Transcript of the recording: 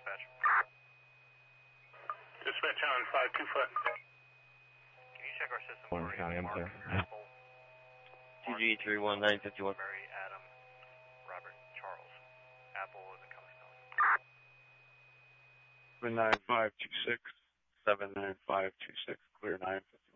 dispatch. Dispatch on 5-2 foot. Can you check our system Orange for County, I'm Mark, sorry. Apple, TG 31951. Mary, Adam, Robert, Charles. Apple isn't coming spelling. 79526, 79526, clear 950.